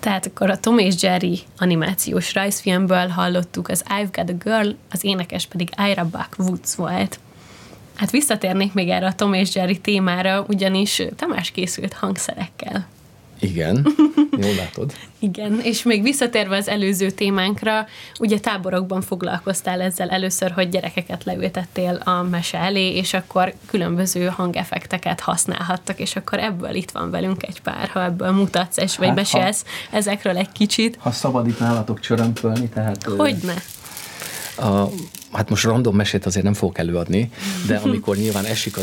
Tehát akkor a Tom és Jerry animációs rajzfilmből hallottuk, az I've Got a Girl, az énekes pedig Ira Buck Woods volt. Hát visszatérnék még erre a Tom és Jerry témára, ugyanis Tamás készült hangszerekkel. Igen, jól látod. Igen, és még visszatérve az előző témánkra, ugye táborokban foglalkoztál ezzel először, hogy gyerekeket leültettél a mese elé, és akkor különböző hangeffekteket használhattak, és akkor ebből itt van velünk egy pár, ha ebből mutatsz, és vagy mesélsz ezekről egy kicsit. Ha szabad itt nálatok csörömpölni, tehát... Hogyne? Hát most random mesét azért nem fogok előadni, de amikor nyilván esik